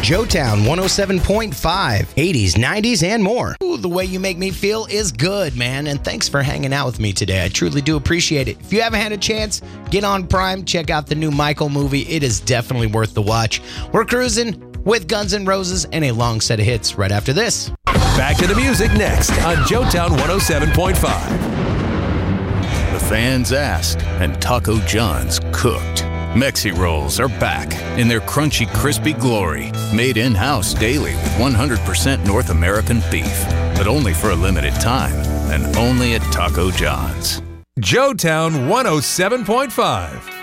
Joetown 107.5, 80s, 90s, and more. Ooh, the way you make me feel is good, man. And thanks for hanging out with me today. I truly do appreciate it. If you haven't had a chance, get on Prime, check out the new Michael movie. It is definitely worth the watch. We're cruising with Guns N' Roses and a long set of hits right after this. Back to the music next on Joetown 107.5. The fans asked, and Taco John's cooked. Mexi Rolls are back in their crunchy, crispy glory. Made in-house daily with 100% North American beef. But only for a limited time, and only at Taco John's. Joetown 107.5.